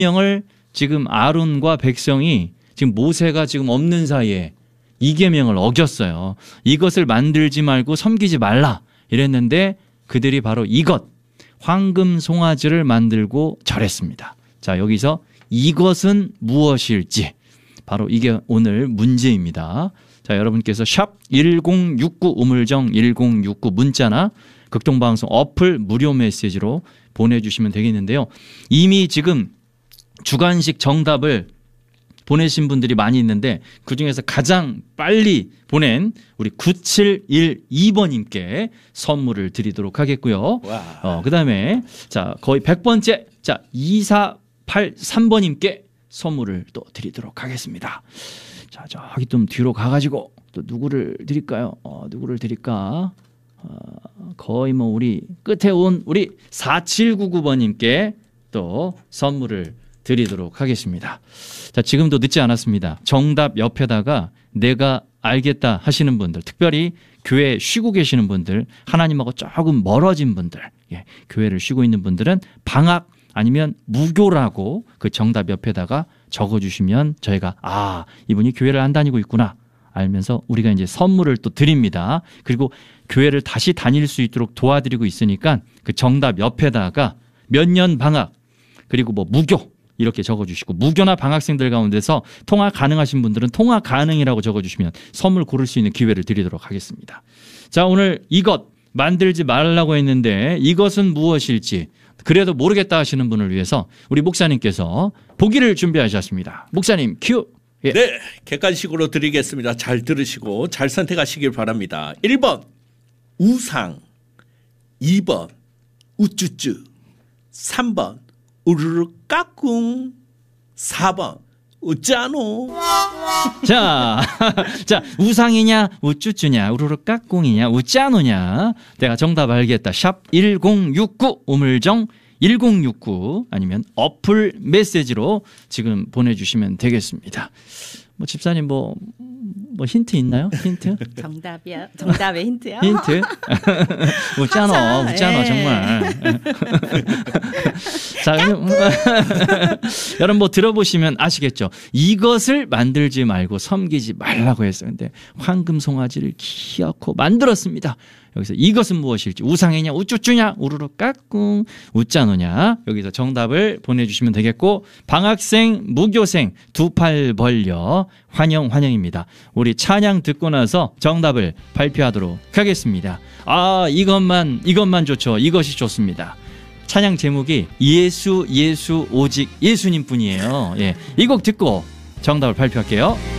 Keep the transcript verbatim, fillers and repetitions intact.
명을 지금 아론과 백성이 지금 모세가 지금 없는 사이에 이 계명을 어겼어요. 이것을 만들지 말고 섬기지 말라 이랬는데 그들이 바로 이것 황금 송아지를 만들고 절했습니다. 자, 여기서 이것은 무엇일지 바로 이게 오늘 문제입니다. 자, 여러분께서 샵 일공육구 우물정 일공육구 문자나 극동방송 어플 무료 메시지로 보내주시면 되겠는데요. 이미 지금 주관식 정답을 보내신 분들이 많이 있는데 그중에서 가장 빨리 보낸 우리 구칠일이 번님께 선물을 드리도록 하겠고요. 어, 그 다음에 자 거의 백 번째 자 이사팔삼 번님께 선물을 또 드리도록 하겠습니다. 자, 저기 좀 뒤로 가가지고 또 누구를 드릴까요? 어, 누구를 드릴까? 어, 거의 뭐 우리 끝에 온 우리 사칠구구 번님께 또 선물을 드리도록 하겠습니다. 자, 지금도 늦지 않았습니다. 정답 옆에다가 내가 알겠다 하시는 분들, 특별히 교회 쉬고 계시는 분들, 하나님하고 조금 멀어진 분들, 예, 교회를 쉬고 있는 분들은 방학 아니면 무교라고 그 정답 옆에다가 적어주시면 저희가 아, 이분이 교회를 안 다니고 있구나 알면서 우리가 이제 선물을 또 드립니다. 그리고 교회를 다시 다닐 수 있도록 도와드리고 있으니까 그 정답 옆에다가 몇 년 방학 그리고 뭐 무교 이렇게 적어주시고 무교나 방학생들 가운데서 통화 가능하신 분들은 통화 가능이라고 적어주시면 선물 고를 수 있는 기회를 드리도록 하겠습니다. 자, 오늘 이것 만들지 말라고 했는데 이것은 무엇일지 그래도 모르겠다 하시는 분을 위해서 우리 목사님께서 보기를 준비하셨습니다. 목사님 큐. 예. 네, 객관식으로 드리겠습니다. 잘 들으시고 잘 선택하시길 바랍니다. 일 번 우상, 이 번 우쭈쭈, 삼 번 우르르 까꿍, 사 번 우짜노. 자, 자 우상이냐 우쭈쭈냐 우르르 까꿍이냐 우짜노냐 내가 정답 알겠다. 샵 일공육구 우물정 일공육구 아니면 어플 메시지로 지금 보내주시면 되겠습니다. 뭐 집사님 뭐, 뭐 힌트 있나요? 힌트? 정답이요. 정답의 힌트요? 힌트? 웃잖아, 웃잖아 예. 정말. 자, 여러분 뭐 들어보시면 아시겠죠? 이것을 만들지 말고 섬기지 말라고 했어요. 근데 황금 송아지를 기어코 만들었습니다. 여기서 이것은 무엇일지 우상이냐 우쭈쭈냐 우르르 까꿍 웃자노냐 여기서 정답을 보내주시면 되겠고 방학생 무교생 두 팔 벌려 환영 환영입니다. 우리 찬양 듣고 나서 정답을 발표하도록 하겠습니다. 아 이것만 이것만 좋죠. 이것이 좋습니다. 찬양 제목이 예수 예수 오직 예수님 뿐이에요. 예, 이 곡 듣고 정답을 발표할게요.